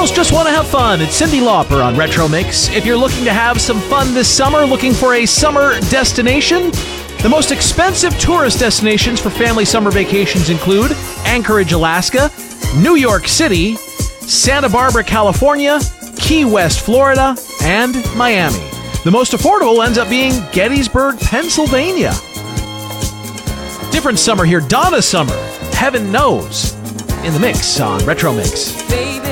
girls just want to have fun. It's Cyndi Lauper on Retro Mix. If you're looking to have some fun this summer, looking for a summer destination, the most expensive tourist destinations for family summer vacations include Anchorage, Alaska, New York City, Santa Barbara, California, Key West, Florida, and Miami. The most affordable ends up being Gettysburg, Pennsylvania. Different summer here. Donna Summer, Heaven Knows, in the mix on Retro Mix.